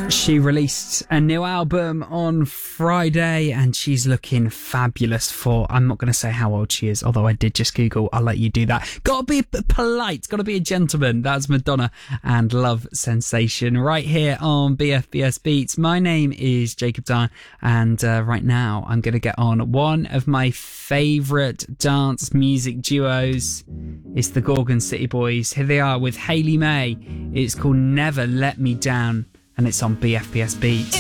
She released a new album on Friday and she's looking fabulous for, I'm not going to say how old she is, although I did just Google, I'll let you do that. Gotta be polite, gotta be a gentleman. That's Madonna and Love Sensation right here on BFBS Beats. My name is Jacob Dye and right now I'm going to get on one of my favourite dance music duos. It's the Gorgon City Boys. Here they are with Hayley May. It's called Never Let Me Down and it's on BFBS Beats.